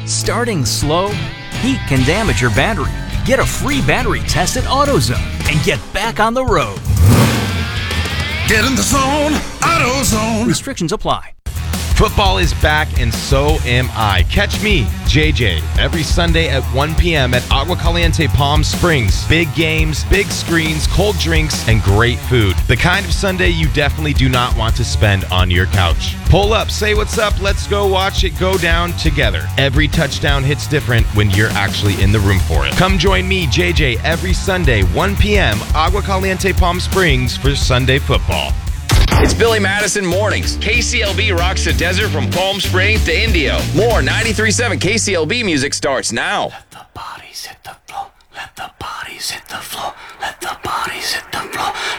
Starting slow, heat can damage your battery. Get a free battery test at AutoZone and get back on the road. Get in the zone, AutoZone. Restrictions apply. Football is back, and so am I. Catch me, JJ, every Sunday at 1 p.m. at Agua Caliente Palm Springs. Big games, big screens, cold drinks, and great food. The kind of Sunday you definitely do not want to spend on your couch. Pull up, say what's up, let's go watch it go down together. Every touchdown hits different when you're actually in the room for it. Come join me, JJ, every Sunday, 1 p.m., Agua Caliente Palm Springs for Sunday football. It's Billy Madison Mornings. KCLB rocks the desert from Palm Springs to Indio. More 93.7 KCLB music starts now. Let the bodies hit the floor. Let the bodies hit the floor. Let the bodies hit the floor.